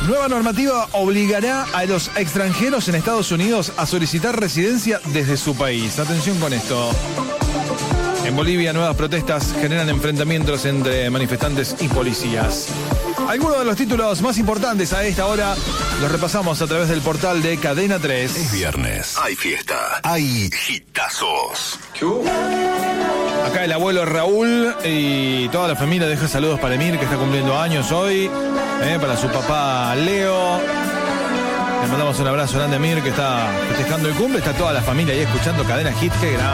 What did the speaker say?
Nueva normativa obligará a los extranjeros en Estados Unidos a solicitar residencia desde su país. Atención con esto. En Bolivia, nuevas protestas generan enfrentamientos entre manifestantes y policías. Algunos de los títulos más importantes a esta hora los repasamos a través del portal de Cadena 3. Es viernes, hay fiesta, hay hitazos. Acá el abuelo Raúl y toda la familia deja saludos para Emir, que está cumpliendo años hoy. Para su papá Leo. Le mandamos un abrazo grande a Emir, que está festejando el cumple. Está toda la familia ahí escuchando Cadena Hit. Qué grande.